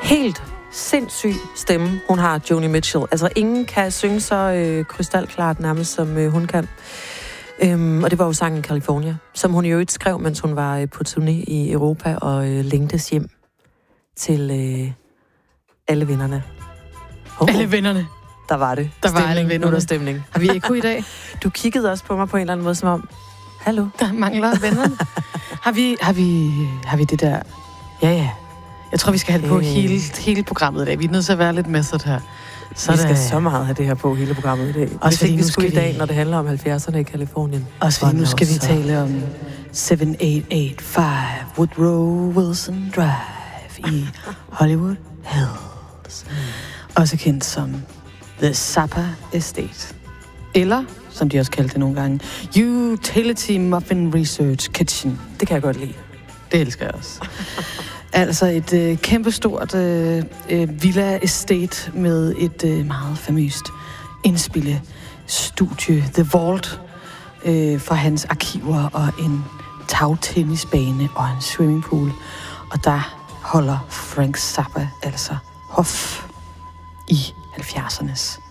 helt sindssyg stemme, hun har, Joni Mitchell. Altså, ingen kan synge så krystalklart nærmest, som hun kan. Og det var jo sangen California, som hun jo ikke skrev, mens hun var på turné i Europa og længtes hjem til alle vennerne. Alle vennerne. Der var det. Der var alle vennerne. Stemning. Har vi ekko i dag? Du kiggede også på mig på en eller anden måde, som om, hallo? Der mangler venner. Har vi det der? Ja. Jeg tror, vi skal have det på hele programmet i dag. Vi er nødt til at være lidt method her. Vi skal så meget have det her på hele programmet i dag. Også fordi vi skulle i dag, når det handler om 70'erne i Kalifornien. Også fordi nu skal vi tale om 7885 Woodrow Wilson Drive i Hollywood Hills. Også kendt som The Zappa Estate. Eller, som de også kaldte det nogle gange, Utility Muffin Research Kitchen. Det kan jeg godt lide. Det elsker jeg også. Altså et kæmpestort villa estate med et meget famøst indspillestudie, The Vault, for hans arkiver og en tagtennisbane og en swimmingpool. Og der holder Frank Zappa altså hof i 70'ernes